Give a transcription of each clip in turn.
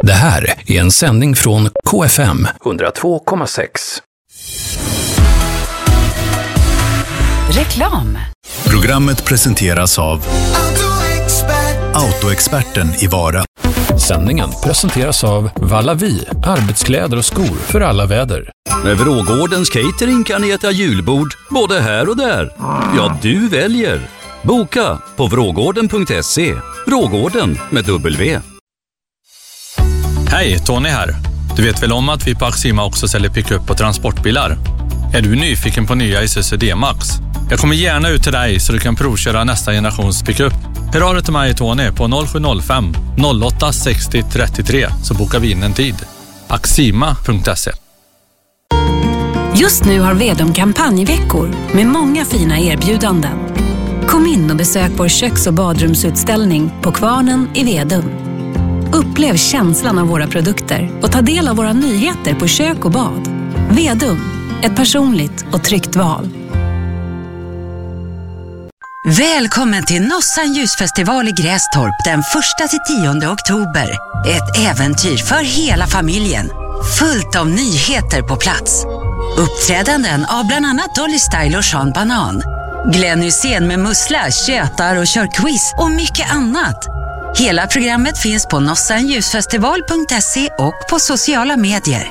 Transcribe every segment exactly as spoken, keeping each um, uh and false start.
Det här är en sändning från K F M hundratvå komma sex. Reklam. Programmet presenteras av Autoexperten i Vara. Sändningen presenteras av Vallavi, arbetskläder och skor för alla väder. Med Vrågårdens catering kan ni äta julbord både här och där. Ja, du väljer. Boka på vrågården punkt se. Vrågården med W. Hej, Tony här. Du vet väl om att vi på Axima också säljer pick-up och transportbilar? Är du nyfiken på nya Isuzu D-Max? Jag kommer gärna ut till dig så du kan provköra nästa generations pick-up. Hör av dig till mig, Tony, på noll sju noll fem noll åtta sex noll tre tre så bokar vi in en tid. Axima punkt se. Just nu har Vedum kampanjveckor med många fina erbjudanden. Kom in och besök vår köks- och badrumsutställning på Kvarnen i Vedum. Upplev känslan av våra produkter och ta del av våra nyheter på kök och bad. Vedum, ett personligt och tryggt val. Välkommen till Nossan ljusfestival i Grästorp den första till tionde oktober. Ett äventyr för hela familjen. Fullt av nyheter på plats. Uppträdanden av bland annat Dolly Style och Sean Banan. Glenn Hysén med mussla, tjötar och kör quiz och mycket annat. Hela programmet finns på nossan ljusfestival punkt se och på sociala medier.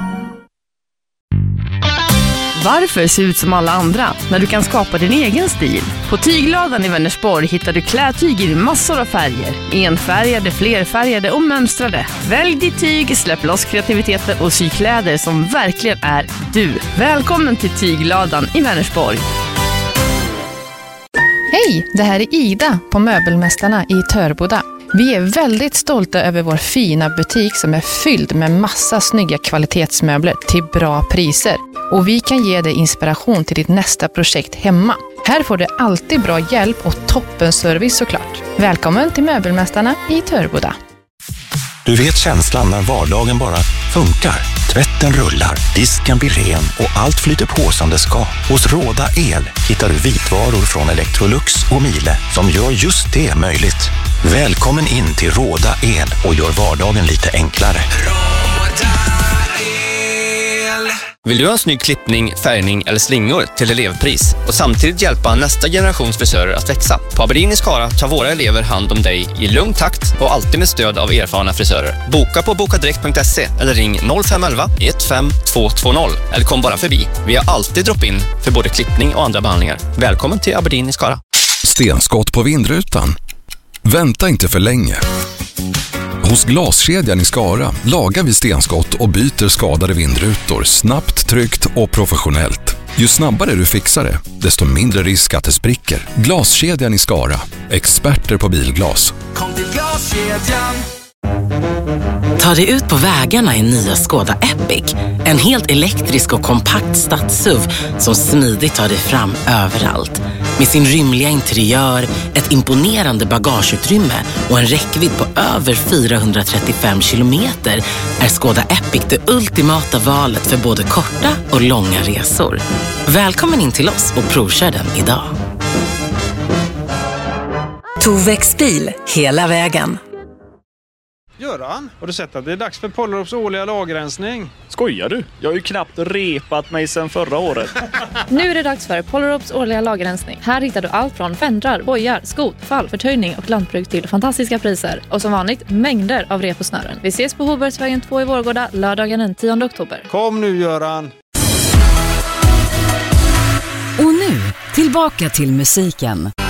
Varför se ut som alla andra när du kan skapa din egen stil? På Tygladan i Vänersborg hittar du klädtyg i massor av färger. Enfärgade, flerfärgade och mönstrade. Välj ditt tyg, släpp loss kreativiteten och sy kläder som verkligen är du. Välkommen till Tygladan i Vänersborg. Hej, det här är Ida på Möbelmästarna i Törboda. Vi är väldigt stolta över vår fina butik som är fylld med massa snygga kvalitetsmöbler till bra priser. Och vi kan ge dig inspiration till ditt nästa projekt hemma. Här får du alltid bra hjälp och toppenservice såklart. Välkommen till Möbelmästarna i Törboda. Du vet känslan när vardagen bara funkar. Tvätten rullar, disken blir ren och allt flyter på som det ska. Hos Råda El hittar du vitvaror från Electrolux och Miele som gör just det möjligt. Välkommen in till Råda El och gör vardagen lite enklare. Vill du ha en snygg klippning, färgning eller slingor till elevpris och samtidigt hjälpa nästa generations frisörer att växa? På Aberdeen i Skara tar våra elever hand om dig i lugn takt och alltid med stöd av erfarna frisörer. Boka på bokadirekt punkt se eller ring noll fem ett ett ett fem två två noll eller kom bara förbi. Vi har alltid drop-in för både klippning och andra behandlingar. Välkommen till Aberdeen i Skara. Stenskott på vindrutan. Vänta inte för länge. Hos Glaskedjan i Skara lagar vi stenskott och byter skadade vindrutor snabbt, tryggt och professionellt. Ju snabbare du fixar det, desto mindre risk att det spricker. Glaskedjan i Skara. Experter på bilglas. Kom till Glaskedjan. Ta dig ut på vägarna i nya Skoda Epic. En helt elektrisk och kompakt stadssuv som smidigt tar dig fram överallt. Med sin rymliga interiör, ett imponerande bagageutrymme och en räckvidd på över fyrahundratrettiofem kilometer är Skoda Epic det ultimata valet för både korta och långa resor. Välkommen in till oss och provkör den idag. Tovex bil, hela vägen. Göran, har du sett att det är dags för Pollerups årliga lagerrensning? Skojar du? Jag har ju knappt repat mig sedan förra året. Nu är det dags för Pollerups årliga lagerrensning. Här hittar du allt från fendrar, bojar, skot, fall, förtöjning och lantbruk till fantastiska priser. Och som vanligt, mängder av rep och snören. Vi ses på Hobergsvägen två i Vårgårda lördagen den tionde oktober. Kom nu, Göran! Och nu, tillbaka till musiken.